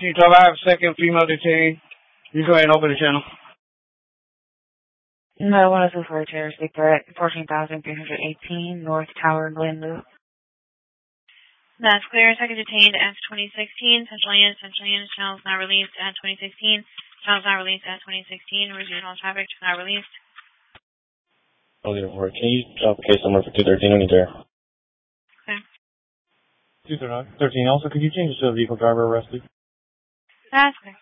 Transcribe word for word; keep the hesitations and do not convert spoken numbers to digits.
T twelve, I have a second female detainee. You go ahead and open the channel. No, one oh two four Terrace, Threat, fourteen thousand three hundred eighteen, North Tower, Glen Loop. That's clear. Second detained at twenty sixteen. Central Unit, Central Unit, channels not released at twenty sixteen. Channels not released at twenty sixteen. Resume all traffic, not released. Oh, yeah, work. Can you drop a case number for two thirteen when you're there? Okay. two thirteen. Also, could you change the vehicle driver arrested? That's clear.